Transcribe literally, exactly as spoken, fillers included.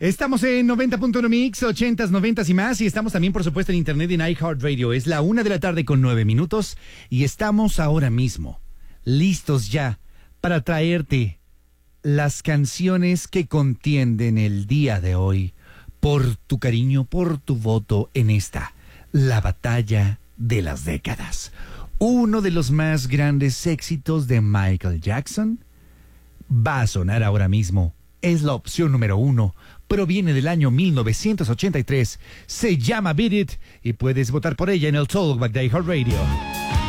Estamos en noventa punto uno Mix, ochentas, noventas y más. Y estamos también, por supuesto, en internet en iHeartRadio. Es la una de la tarde con nueve minutos. Y estamos ahora mismo listos ya para traerte las canciones que contienden el día de hoy. Por tu cariño, por tu voto en esta, la batalla de las décadas. Uno de los más grandes éxitos de Michael Jackson va a sonar ahora mismo. Es la opción número uno. Proviene del año mil novecientos ochenta y tres. Se llama Beat It y puedes votar por ella en el Talkback de iHeartRadio.